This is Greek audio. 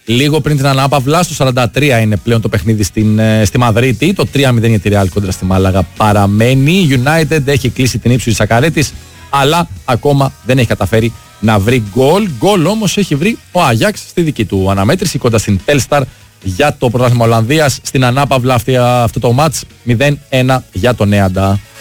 Λίγο πριν την ανάπαυλα, στο 43 είναι πλέον το παιχνίδι στη Μαδρίτη. Το 3-0 για τη Real κόντρα στη Μάλαγα παραμένει. Η United έχει κλείσει την ύψη της Σακαρέτης, αλλά ακόμα δεν έχει καταφέρει να βρει γκολ. Γκολ όμως έχει βρει ο Άγιαξ στη δική του αναμέτρηση κοντά στην Telstar για το πρωτάθλημα Ολλανδίας. Στην ανάπαυλα αυτό το μάτς 0-1 για τον Νέαντα.